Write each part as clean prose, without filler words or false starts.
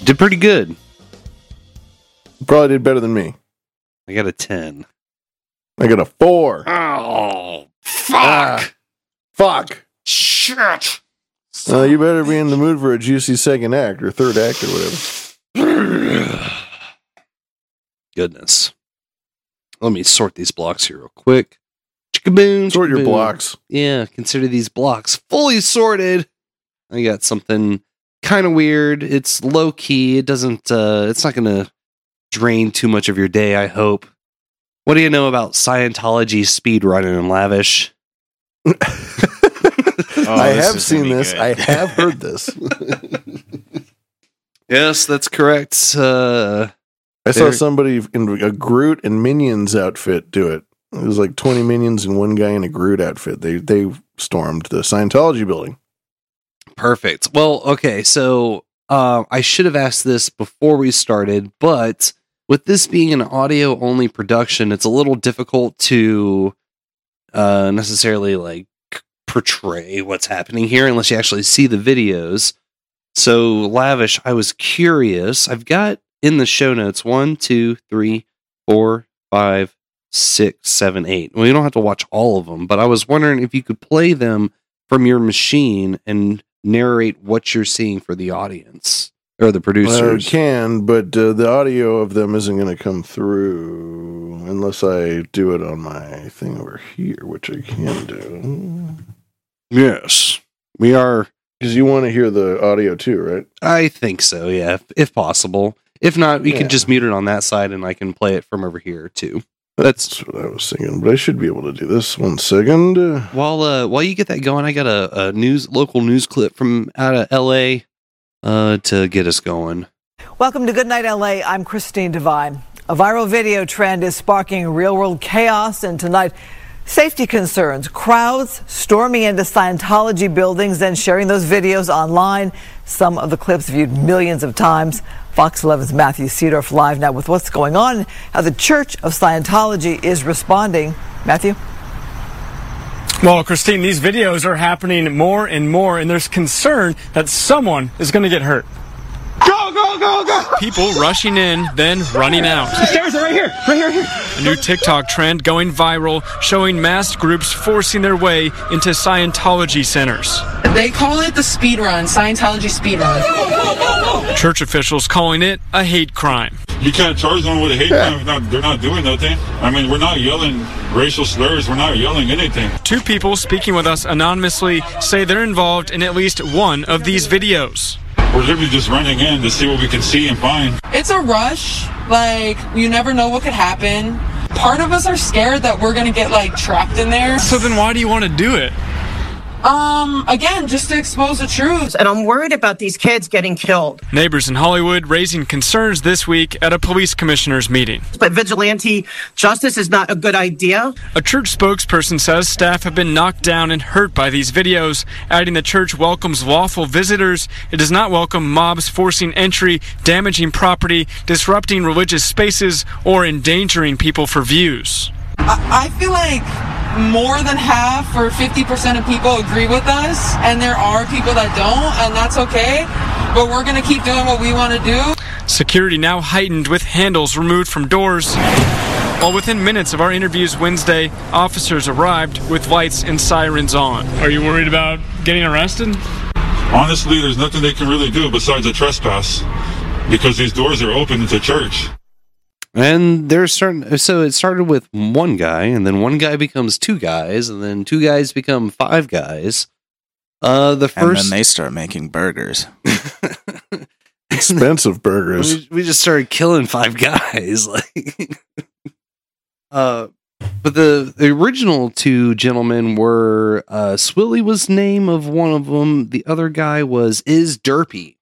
Did pretty good. Probably did better than me. I got a 10. I got a 4. Oh, fuck. Fuck. Shit. You better be in the mood for a juicy second act or third act or whatever. Goodness. Let me sort these blocks here real quick. Chickaboom. Sort your chickaboom. blocks. Yeah, consider these blocks fully sorted. I got something kind of weird. It's low key. It doesn't, it's not going to drain too much of your day, I hope. What do you know about Scientology speedrunning and Lavish? I have seen this. Good. I have heard this. Yes, that's correct. I saw somebody in a Groot and Minions outfit do it. It was like 20 Minions and one guy in a Groot outfit. They stormed the Scientology building. Perfect. Well, okay, so I should have asked this before we started, but with this being an audio-only production, it's a little difficult to necessarily like portray what's happening here unless you actually see the videos. So, Lavish, I was curious. I've got in the show notes 1, 2, 3, 4, 5, 6, 7, 8. Well, you don't have to watch all of them, but I was wondering if you could play them from your machine and narrate what you're seeing for the audience or the producers. I can, but the audio of them isn't going to come through unless I do it on my thing over here, which I can do. Yes, we are. Because you want to hear the audio too, right? I think so, yeah, if possible. If not, we can just mute it on that side and I can play it from over here too. That's what I was thinking, but I should be able to do this. 1 second. While you get that going, I got a local news clip from out of LA to get us going. Welcome to Good Night LA. I'm Christine Devine. A viral video trend is sparking real-world chaos, and tonight, safety concerns. Crowds storming into Scientology buildings and sharing those videos online. Some of the clips viewed millions of times. Fox 11's Matthew Seedorf live now with what's going on, how the Church of Scientology is responding. Matthew? Well, Christine, these videos are happening more and more, and there's concern that someone is going to get hurt. Go, go, go, go! People rushing in, then running out. The stairs are right here, right here, here. A new TikTok trend going viral, showing masked groups forcing their way into Scientology centers. They call it the speed run, Scientology speed run. Church officials calling it a hate crime. You can't charge them with a hate crime if they're not doing nothing. I mean, we're not yelling racial slurs. We're not yelling anything. 2 people speaking with us anonymously say they're involved in at least one of these videos. We're literally just running in to see what we can see and find. It's a rush. Like, you never know what could happen. Part of us are scared that we're going to get, like, trapped in there. So then why do you want to do it? Again, just to expose the truth. And I'm worried about these kids getting killed. Neighbors in Hollywood raising concerns this week at a police commissioner's meeting. But vigilante justice is not a good idea. A church spokesperson says staff have been knocked down and hurt by these videos, adding the church welcomes lawful visitors. It does not welcome mobs forcing entry, damaging property, disrupting religious spaces, or endangering people for views. I feel like more than half or 50% of people agree with us, and there are people that don't, and that's okay, but we're going to keep doing what we want to do. Security now heightened with handles removed from doors. While within minutes of our interviews Wednesday, officers arrived with lights and sirens on. Are you worried about getting arrested? Honestly, there's nothing they can really do besides a trespass because these doors are open into church. And so it started with one guy, and then one guy becomes 2 guys, and then 2 guys become 5 guys. And then they start making burgers. Expensive burgers. We just started killing 5 guys. But the original 2 gentlemen were Swilly was the name of one of them. The other guy was Derpy.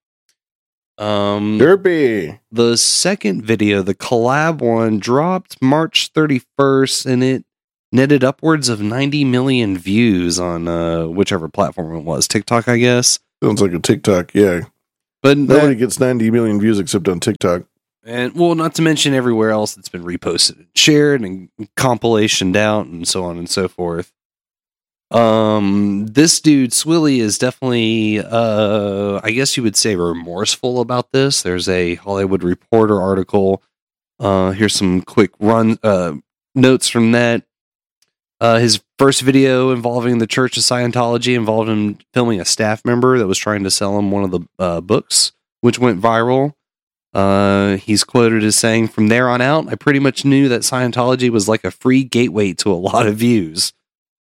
Derpy. The second video, the collab one, dropped March 31st, and it netted upwards of 90 million views on whichever platform it was. TikTok, I guess. Sounds like a TikTok, yeah. But nobody gets 90 million views except on TikTok. And, well, not to mention everywhere else it's been reposted and shared and compilationed out and so on and so forth. This dude, Swilly, is definitely, I guess you would say remorseful about this. There's a Hollywood Reporter article. Here's some quick notes from that. His first video involving the Church of Scientology involved him filming a staff member that was trying to sell him one of the books, which went viral. He's quoted as saying, "From there on out, I pretty much knew that Scientology was like a free gateway to a lot of views."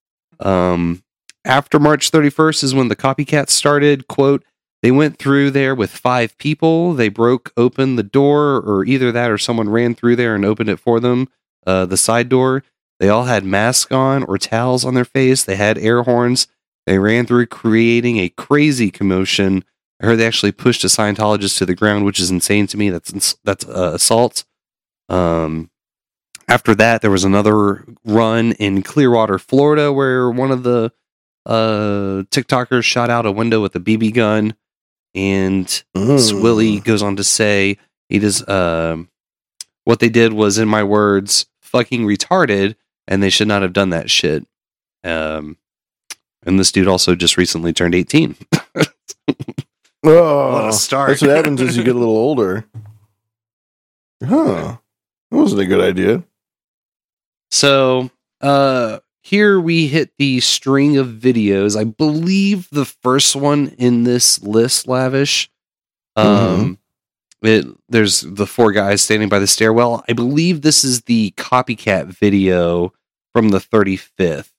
After March 31st is when the copycats started. Quote, "They went through there with 5 people. They broke open the door, or either that or someone ran through there and opened it for them, the side door. They all had masks on or towels on their face. They had air horns. They ran through, creating a crazy commotion. I heard they actually pushed a Scientologist to the ground, which is insane to me. That's assault." After that, there was another run in Clearwater, Florida, where one of the TikTokers shot out a window with a BB gun. And Swilly goes on to say, "He does. What they did was, in my words, fucking retarded, and they should not have done that shit." And this dude also just recently turned 18. Oh, what a start. That's what happens as you get a little older. Huh. That wasn't a good idea. So, here we hit the string of videos. I believe the first one in this list, Lavish. There's the 4 guys standing by the stairwell. I believe this is the copycat video from the 35th.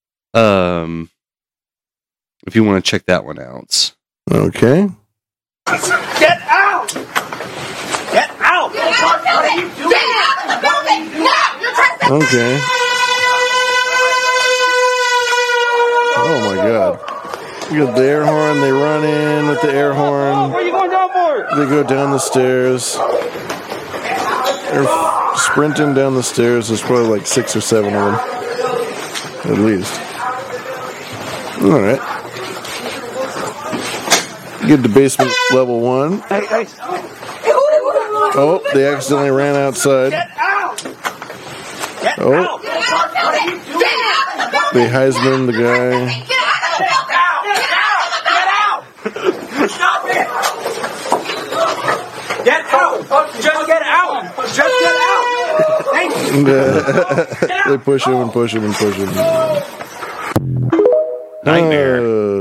If you want to check that one out. Okay. Get out! Get out! What are you doing? Get out of the building! No! You're trespassing! Okay. Oh my god. You got the air horn, they run in with the air horn. Where are you going down for? They go down the stairs. They're sprinting down the stairs. There's probably like 6 or 7 of them. At least. Alright. Get to basement level 1. Hey. Oh, they accidentally ran outside. Get out! Get Oh. out! What are you doing? They Heisman the guy. Get out! Get out! Stop it! Get out! Just get out! Just get out! Thank you! They push him and push him and push him. Nightmare.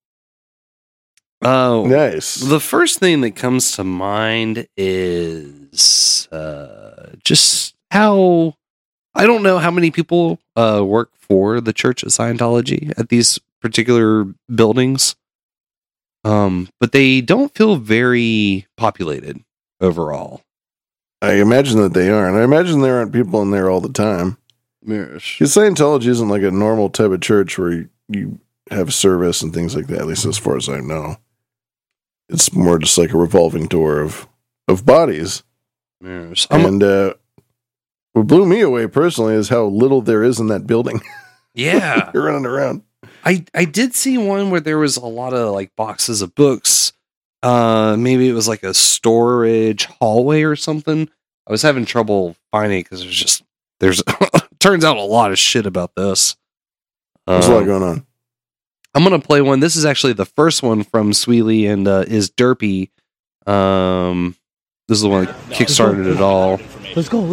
Oh, nice. The first thing that comes to mind is just how, I don't know how many people work for the Church of Scientology at these particular buildings, but they don't feel very populated overall. I imagine that they aren't. I imagine there aren't people in there all the time. Yes. Because Scientology isn't like a normal type of church where you have service and things like that, at least as far as I know. It's more just like a revolving door of bodies. Yes. And what blew me away personally is how little there is in that building. Yeah. You're running around. I did see one where there was a lot of like boxes of books. Maybe it was like a storage hallway or something. I was having trouble finding it because there's turns out a lot of shit about this. There's a lot going on. I'm going to play one. This is actually the first one from Sweely and Is Derpy. This is the one that kickstarted it all. Let's go.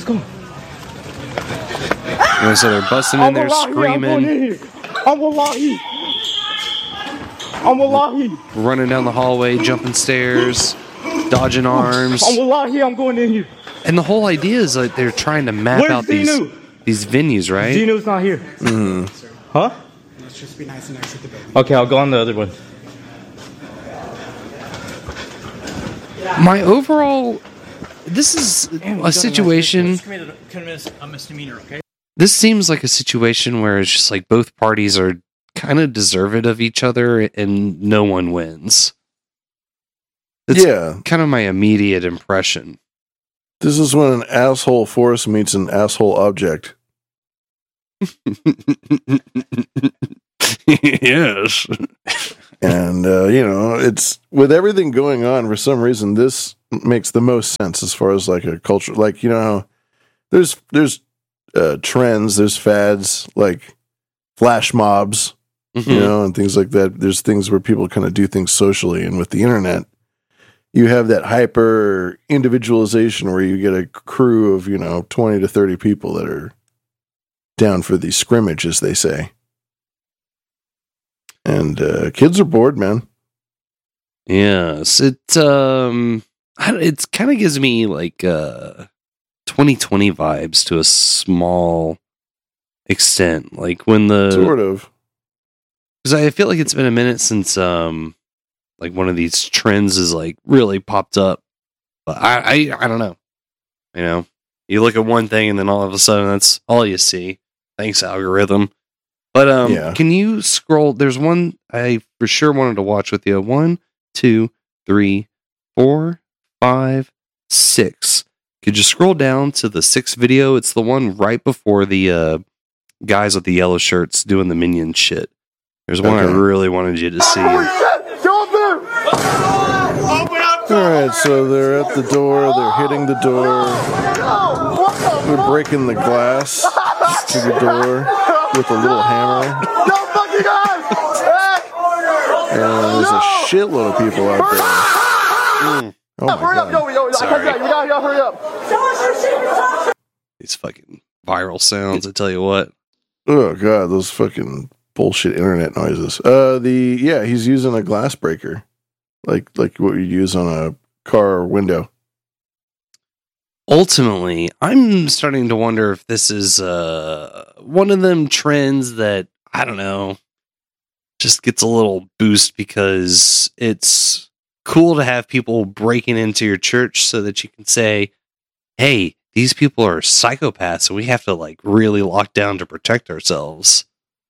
And so they're busting in there screaming. I'm Wallahi. Running down the hallway, jumping stairs, dodging arms. I'm Wallahi, I'm going in here. And the whole idea is like they're trying to map out these venues, right? Gino's not here. Mm-hmm. Huh? Let's just be nice and exit the building. Okay, I'll go on the other one. My overall, this is a situation. Commit a misdemeanor, okay? This seems like a situation where it's just like both parties are kind of deserved of each other and no one wins. That's kind of my immediate impression. This is when an asshole force meets an asshole object. Yes. And, it's with everything going on, for some reason, this makes the most sense as far as like a culture. Like, how there's trends, there's fads. Like flash mobs, Mhm. you know, and things like that. There's things where people kind of do things socially, and with the internet, you have that hyper individualization where you get a crew of 20 to 30 people that are down for the scrimmage, as they say. And kids are bored, man. Yes, it kind of gives me like 2020 vibes to a small extent. Like when Sort of. because I feel like it's been a minute since like one of these trends is like really popped up. But I don't know. You know, you look at one thing and then all of a sudden that's all you see. Thanks, algorithm. But Yeah. can you scroll? There's one I for sure wanted to watch with you. 1, 2, 3, 4, 5, 6. Could you scroll down to the 6th video? It's the one right before the guys with the yellow shirts doing the minion shit. There's one I Okay. really wanted you to see. All right, so they're at the door. They're hitting the door. They're breaking the glass to the door with a little hammer. And there's a shitload of people out there. Oh my God. Sorry. These fucking viral sounds, I tell you what. Oh God, those fucking bullshit internet noises. He's using a glass breaker, like what you use on a car window. Ultimately, I'm starting to wonder if this is one of them trends that, I don't know, just gets a little boost because it's cool to have people breaking into your church so that you can say, hey, these people are psychopaths and we have to like really lock down to protect ourselves.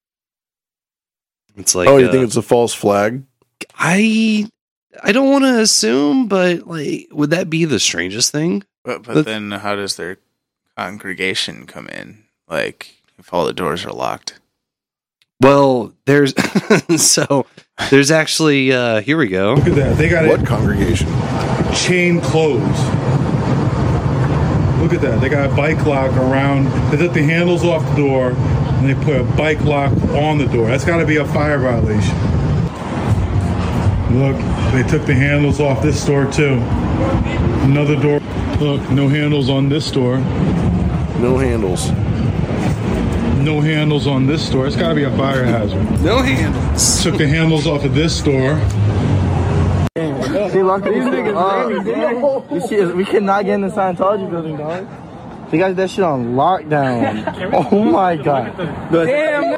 It's like, You think it's a false flag? I don't want to assume, but like, would that be the strangest thing? But then how does their congregation come in? Like, if all the doors are locked? Well, there's there's actually here we go. Look at that. They got What congregation? chain closed. Look at that. They got a bike lock around. They took the handles off the door and they put a bike lock on the door. That's got to be a fire violation. Look, they took the handles off this door too. Another door. Look, no handles on this door. No handles. No handles on this door. It's got to be a fire hazard. No handles. Took the handles off of this door. They locked these niggas up. You see, we cannot get in the Scientology building, dog. They got that shit on lockdown. Oh my God. Damn.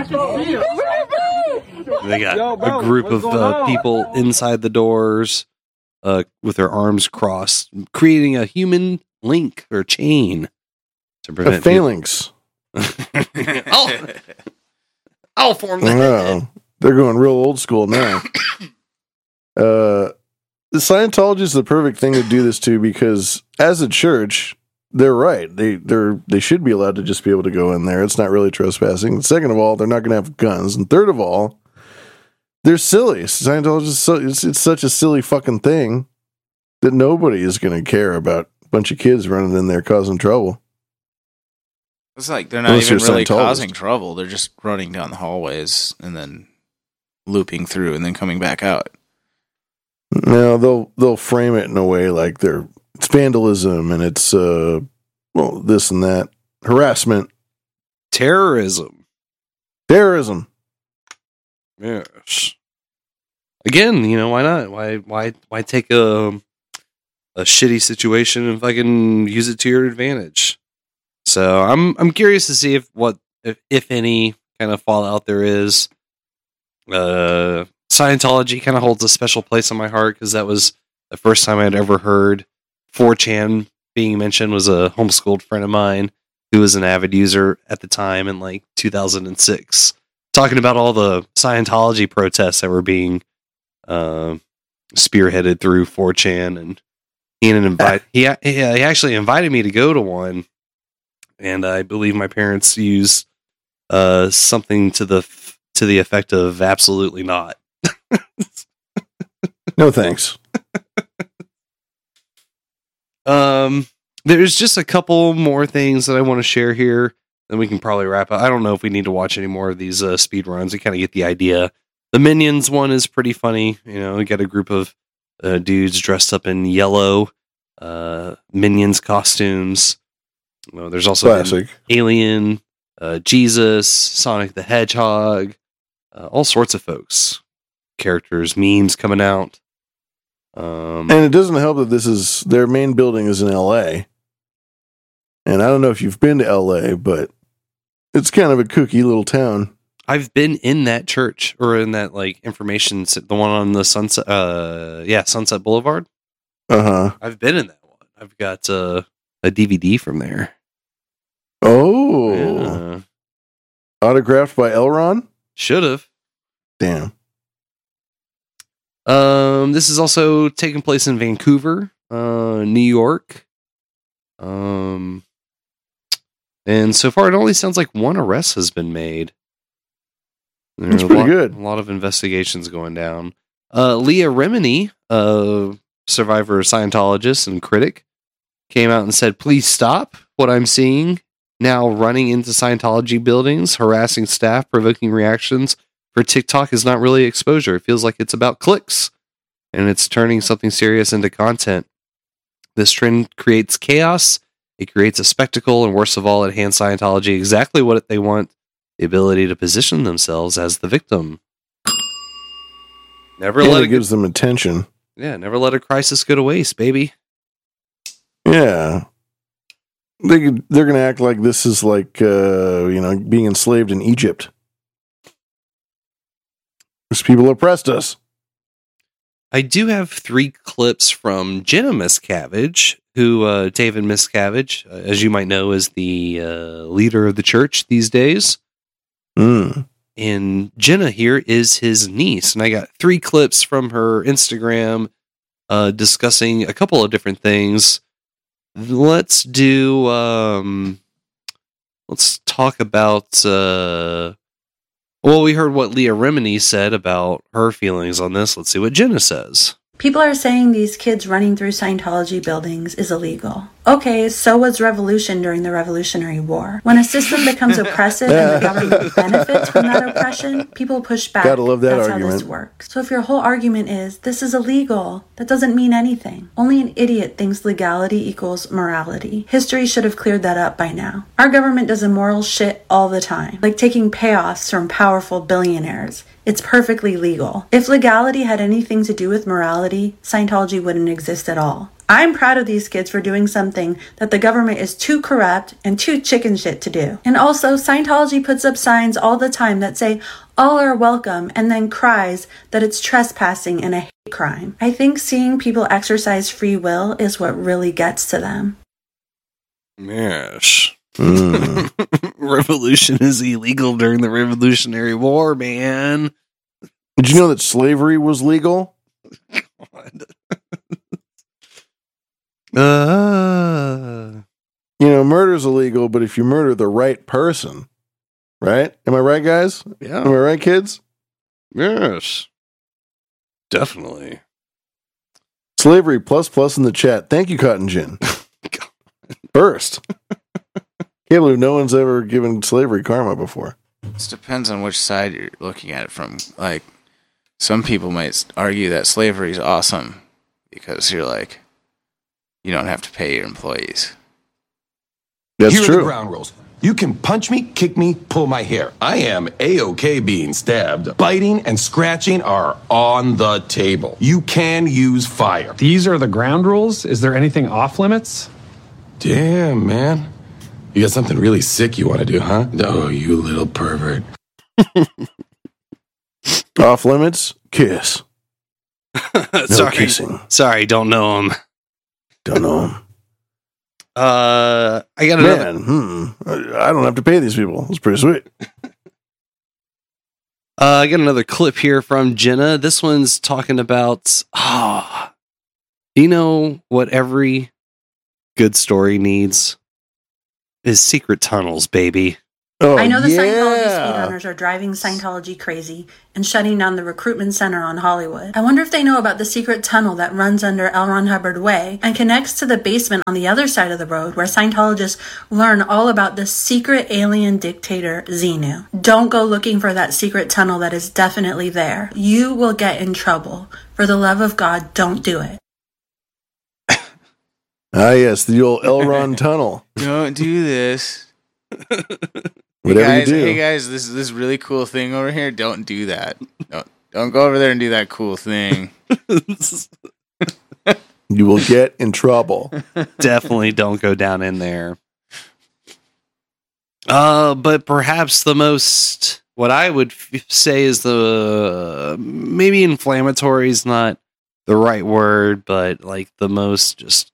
They got a group of people inside the doors with their arms crossed, creating a human link or chain to A prevent phalanx. I'll form that. Wow. They're going real old school now. The Scientology is the perfect thing to do this to because as a church, they're right. They should be allowed to just be able to go in there. It's not really trespassing. Second of all, they're not going to have guns. And third of all, they're silly. Scientology it's such a silly fucking thing that nobody is going to care about a bunch of kids running in there causing trouble. It's like they're not Unless even you're really Scientologist. causing trouble. They're just running down the hallways and then looping through and then coming back out. No, they'll frame it in a way like it's vandalism and it's this and that, harassment, Terrorism. terrorism. Yes. Again, why not? Why take a shitty situation and fucking use it to your advantage? So I'm curious to see if any kind of fallout there is. Scientology kind of holds a special place in my heart because that was the first time I'd ever heard 4chan being mentioned. Was a homeschooled friend of mine who was an avid user at the time in like 2006, talking about all the Scientology protests that were being spearheaded through 4chan, and he actually invited me to go to one, and I believe my parents used something to the effect of absolutely not. No thanks. There's just a couple more things that I want to share here. then we can probably wrap up. I don't know if we need to watch any more of these speed runs. We kind of get the idea. The Minions one is pretty funny. You know, we got a group of dudes dressed up in yellow Minions costumes. Well, there's also Classic. Alien, Jesus, Sonic the Hedgehog, all sorts of folks, characters, memes coming out. And it doesn't help that their main building is in LA. And I don't know if you've been to LA, but it's kind of a kooky little town. I've been in that church or in that like information, the one on the Sunset, Sunset Boulevard. I've been in that one. I've got a DVD from there. Oh, yeah. Autographed by Elron? Should have. Damn. This is also taking place in Vancouver, New York. And so far, it only sounds like one arrest has been made. That's pretty good. A lot of investigations going down. Leah Remini, survivor, Scientologist, and critic, came out and said, "Please stop what I'm seeing now. Running into Scientology buildings, harassing staff, provoking reactions for TikTok is not really exposure. It feels like it's about clicks, and it's turning something serious into content. This trend creates chaos. It creates a spectacle, and worst of all, it hands Scientology exactly what they want: the ability to position themselves as the victim. Never let it gives them attention. Yeah, never let a crisis go to waste, baby. Yeah, they're going to act like this is like being enslaved in Egypt. These people oppressed us." I do have 3 clips from Jenna Miscavige, who David Miscavige, as you might know, is the leader of the church these days. And Jenna here is his niece, and I got 3 clips from her Instagram discussing a couple of different things. Let's do. Let's talk about. Well, we heard what Leah Remini said about her feelings on this. Let's see what Jenna says. People are saying these kids running through Scientology buildings is illegal. Okay, so was revolution during the Revolutionary War. When a system becomes oppressive and the government benefits from that oppression, people push back. Gotta love that That's argument. how this works. So if your whole argument is, this is illegal, that doesn't mean anything. Only an idiot thinks legality equals morality. History should have cleared that up by now. Our government does immoral shit all the time, like taking payoffs from powerful billionaires. It's perfectly legal. If legality had anything to do with morality, Scientology wouldn't exist at all. I'm proud of these kids for doing something that the government is too corrupt and too chicken shit to do. And also, Scientology puts up signs all the time that say, all are welcome, and then cries that it's trespassing and a hate crime. I think seeing people exercise free will is what really gets to them. Yes. Revolution is illegal during the Revolutionary War, man. Did you know that slavery was legal? God. Murder's illegal, but if you murder the right person, right? Am I right, guys? Yeah. Am I right, kids? Yes. Definitely. Slavery plus in the chat. Thank you, Cotton Gin. First. Can't believe no one's ever given slavery karma before. It depends on which side you're looking at it from. Like, some people might argue that slavery is awesome because you're like, you don't have to pay your employees. That's Here true. are the ground rules. You can punch me, kick me, pull my hair. I am A-OK being stabbed. Biting and scratching are on the table. You can use fire. These are the ground rules? Is there anything off limits? Damn, man. You got something really sick you want to do, huh? Oh, you little pervert. Off limits? Kiss. Sorry. Kissing. Sorry, don't know him. Don't know him. I got another. Man, I don't have to pay these people. It's pretty sweet. I got another clip here from Jenna. This one's talking about, you know what every good story needs is secret tunnels, baby. Oh, I know the Scientology yeah. speedrunners are driving Scientology crazy and shutting down the recruitment center on Hollywood. I wonder if they know about the secret tunnel that runs under L. Ron Hubbard Way and connects to the basement on the other side of the road where Scientologists learn all about the secret alien dictator Xenu. Don't go looking for that secret tunnel that is definitely there. You will get in trouble. For the love of God, don't do it. Ah, yes, the old L. Ron tunnel. Don't do this. Whatever you do. Hey guys, this really cool thing over here. Don't do that. Don't go over there and do that cool thing. You will get in trouble. Definitely don't go down in there. But perhaps the most, what I would say is the, maybe inflammatory is not the right word, but like the most just,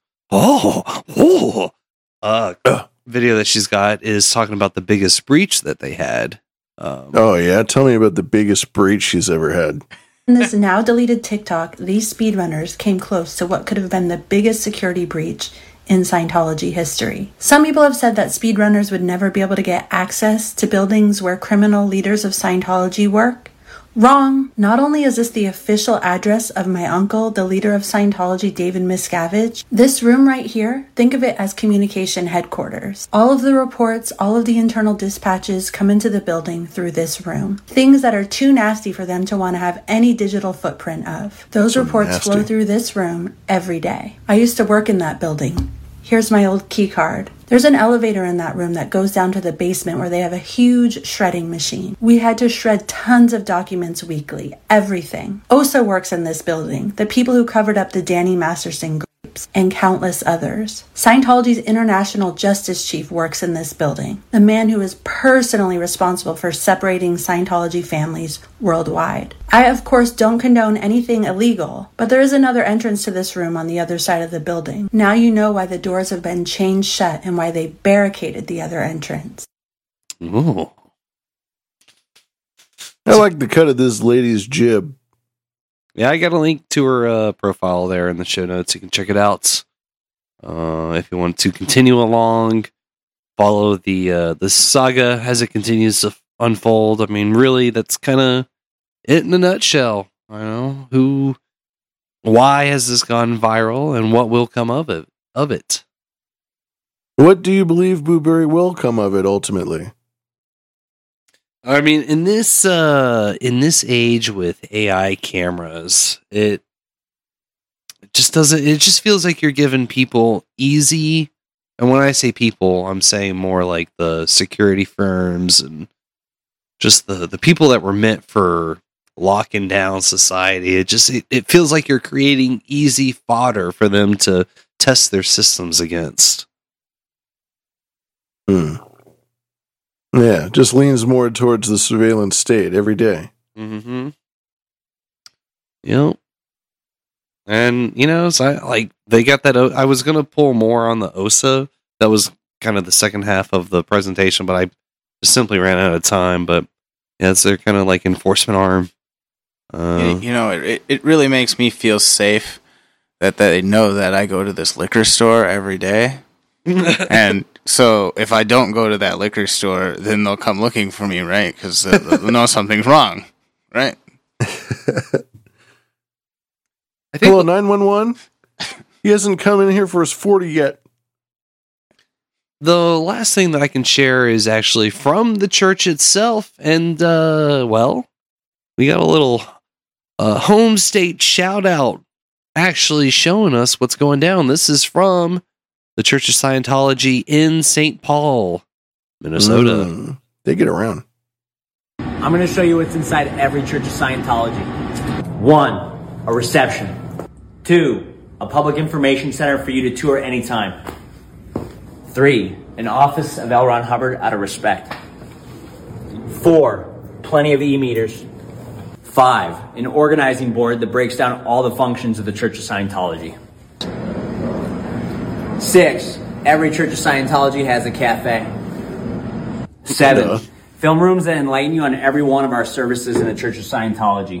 video that she's got is talking about the biggest breach that they had. Oh, yeah? Tell me about the biggest breach she's ever had. In this now deleted TikTok, these speedrunners came close to what could have been the biggest security breach in Scientology history. Some people have said that speedrunners would never be able to get access to buildings where criminal leaders of Scientology work. Wrong. Not only is this the official address of my uncle, the leader of Scientology, David Miscavige, this room right here, think of it as communication headquarters. All of the reports, all of the internal dispatches come into the building through this room. Things that are too nasty for them to want to have any digital footprint of. Those reports flow through this room every day. I used to work in that building. Here's my old key card. There's an elevator in that room that goes down to the basement where they have a huge shredding machine. We had to shred tons of documents weekly. Everything. OSA works in this building. The people who covered up the Danny Masterson groups and countless others. Scientology's international justice chief works in this building. The man who is personally responsible for separating Scientology families worldwide. I, of course, don't condone anything illegal, but there is another entrance to this room on the other side of the building. Now you know why the doors have been chained shut and why they barricaded the other entrance. Ooh. I like the cut of this lady's jib. Yeah, I got a link to her profile there in the show notes. You can check it out. If you want to continue along, follow the saga as it continues to unfold. I mean, really, that's kind of it in a nutshell. I don't know why has this gone viral, and what will come of it? What do you believe, Blueberry, will come of it ultimately? I mean, in this age with AI cameras, it just feels like you're giving people easy, and when I say people, I'm saying more like the security firms and just the people that were meant for locking down society. It feels like you're creating easy fodder for them to test their systems against. Yeah, just leans more towards the surveillance state every day. Mm-hmm. Yep. And, so they got that. I was going to pull more on the OSA. That was kind of the second half of the presentation, but I just simply ran out of time. But yeah, it's their kind of like enforcement arm. It really makes me feel safe that they know that I go to this liquor store every day. And so if I don't go to that liquor store, then they'll come looking for me, right? Because they'll know something's wrong, right? Hello, 911? He hasn't come in here for his 40 yet. The last thing that I can share is actually from the church itself. And, we got a little home state shout out actually showing us what's going down. This is from the Church of Scientology in St. Paul, Minnesota. They get around. I'm going to show you what's inside every Church of Scientology. 1, a reception. 2, a public information center for you to tour anytime. 3, an office of L. Ron Hubbard out of respect. 4, plenty of e-meters. 5, an organizing board that breaks down all the functions of the Church of Scientology. 6, every Church of Scientology has a cafe. 7, film rooms that enlighten you on every one of our services in the Church of Scientology.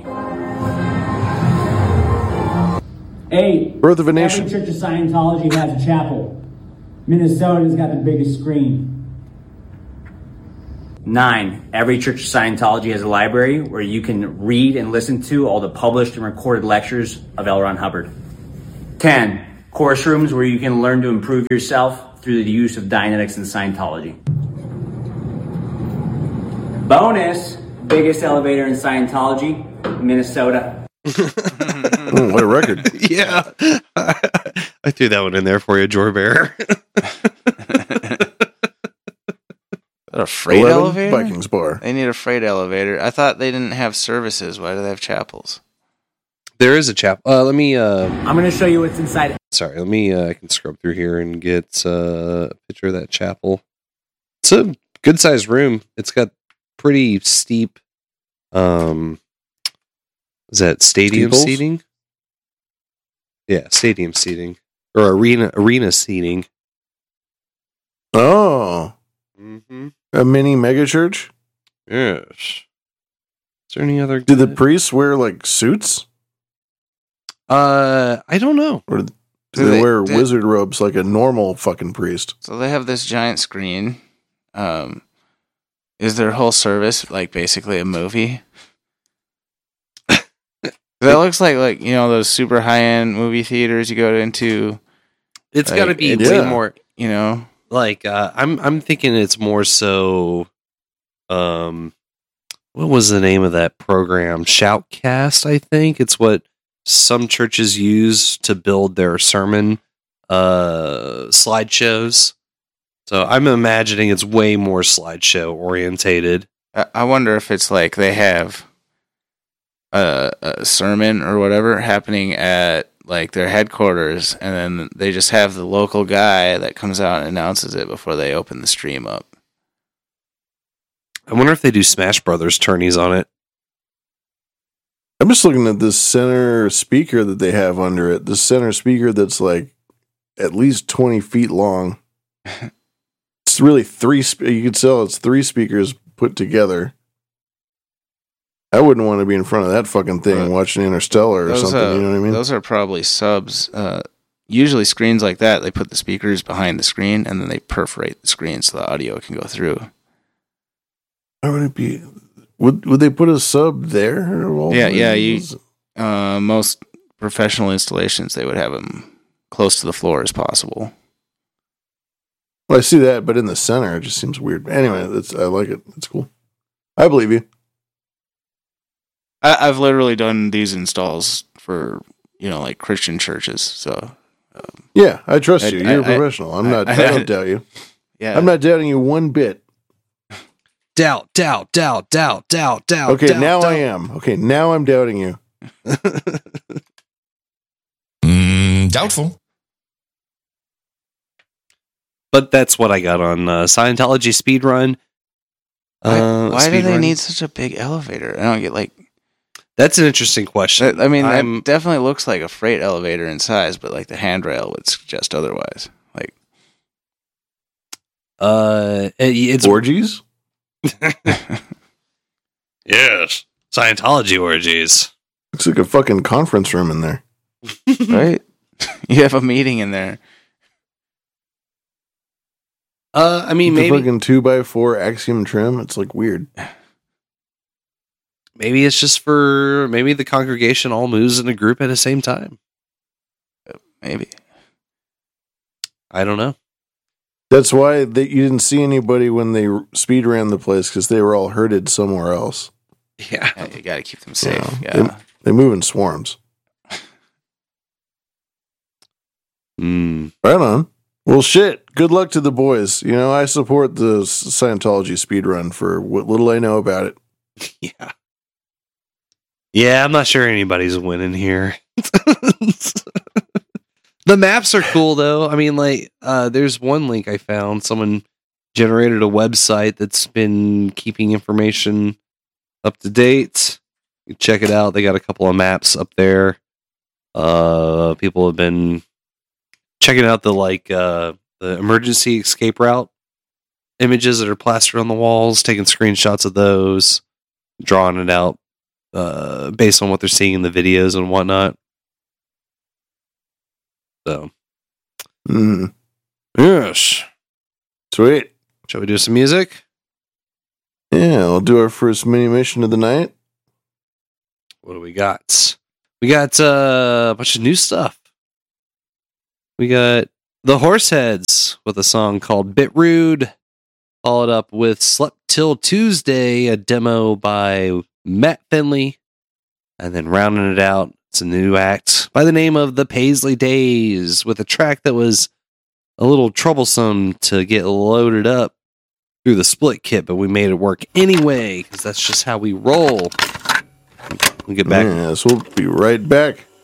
8, Birth of a Nation. Every Church of Scientology has a chapel. Minnesota's got the biggest screen. 9, every Church of Scientology has a library where you can read and listen to all the published and recorded lectures of L. Ron Hubbard. 10, course rooms where you can learn to improve yourself through the use of Dianetics and Scientology. Bonus, biggest elevator in Scientology, Minnesota. What a record. Yeah. I threw that one in there for you, Jor Bear. A freight 11, elevator? Vikings bar. They need a freight elevator. I thought they didn't have services. Why do they have chapels? There is a chapel. Let me. I'm going to show you what's inside. Sorry, let me. I can scrub through here and get a picture of that chapel. It's a good sized room. It's got pretty steep. Is that stadium Steeples? seating? Yeah, stadium seating or arena seating. Oh. Mm-hmm. A mini mega church? Yes. Is there any other? Do the priests wear like suits? I don't know. Or do they wear wizard robes like a normal fucking priest? So they have this giant screen. Is their whole service like basically a movie? That looks like those super high end movie theaters you go into. It's like, got to be way more. Like I'm thinking it's more so. What was the name of that program? Shoutcast, I think. It's what some churches use to build their sermon slideshows. So I'm imagining it's way more slideshow orientated. I wonder if it's like they have a sermon or whatever happening at like their headquarters, and then they just have the local guy that comes out and announces it before they open the stream up. I wonder if they do Smash Brothers tourneys on it. I'm just looking at this center speaker that they have under it. The center speaker that's like at least 20 feet long. It's really you could tell it's 3 speakers put together. I wouldn't want to be in front of that fucking thing watching Interstellar or something. You know what I mean? Those are probably subs. Usually screens like that, they put the speakers behind the screen and then they perforate the screen so the audio can go through. Why would it be? Would they put a sub there? Most professional installations, they would have them close to the floor as possible. Well, I see that, but in the center, it just seems weird. Anyway, I like it. It's cool. I believe you. I've literally done these installs for like Christian churches. So yeah, I trust you. You're a professional. I don't doubt you. Yeah, I'm not doubting you one bit. Doubt. Okay, now I am. Okay, now I'm doubting you. Doubtful. But that's what I got on Scientology speedrun. Why do they need such a big elevator? I don't get That's an interesting question. I mean, that definitely looks like a freight elevator in size, but like the handrail would suggest otherwise. It's orgies. Yes, Scientology orgies. Looks like a fucking conference room in there, right? You have a meeting in there. I mean, the maybe fucking 2x4 Axiom trim. It's like weird. Maybe it's just for the congregation all moves in a group at the same time. Maybe. I don't know. That's why you didn't see anybody when they speed ran the place because they were all herded somewhere else. Yeah, you got to keep them safe. They move in swarms. Right on. Well, shit. Good luck to the boys. I support the Scientology speed run for what little I know about it. Yeah. Yeah, I'm not sure anybody's winning here. The maps are cool, though. I mean, there's one link I found. Someone generated a website that's been keeping information up to date. You can check it out. They got a couple of maps up there. People have been checking out the emergency escape route images that are plastered on the walls, taking screenshots of those, drawing it out based on what they're seeing in the videos and whatnot. So, yes, sweet. Shall we do some music? Yeah, we'll do our first mini mission of the night. What do we got? We got a bunch of new stuff. We got the Horseheads with a song called Bit Rude. Followed up with Slept Till Tuesday, a demo by Matt Finley. And then rounding it out, it's a new act by the name of The Paisley Days with a track that was a little troublesome to get loaded up through the split kit, but we made it work anyway because that's just how we roll. We'll get back. Yes, we'll be right back.